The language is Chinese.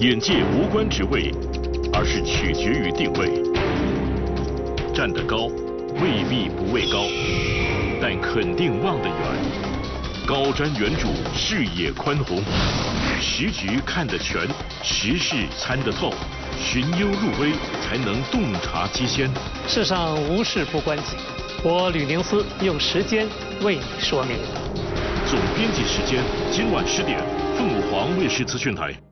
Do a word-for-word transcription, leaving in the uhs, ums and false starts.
眼界无关职位，而是取决于定位。站得高，未必不畏高，但肯定望得远。高瞻远瞩，视野宽宏，时局看得全，时事参得透，寻幽入微，才能洞察机先。 世上无事不关己，我吕宁思用时间为你说明。 总编辑时间，今晚十点，凤凰卫视资讯台。